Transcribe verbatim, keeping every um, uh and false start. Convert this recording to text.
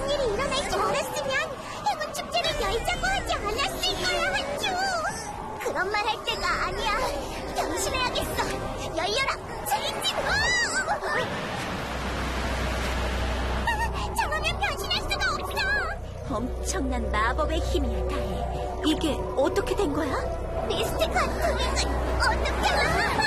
이런 일이 일어날 줄 알았으면 행운 축제를 열자고 하지 않았을 거야, 한주. 그런 말 할 때가 아니야. 변신해야겠어. 열려라, 체인지! 저러면 변신할 수가 없어. 엄청난 마법의 힘이야, 다해. 이게 어떻게 된 거야? 미스틱한 동행을 어떻게 알아?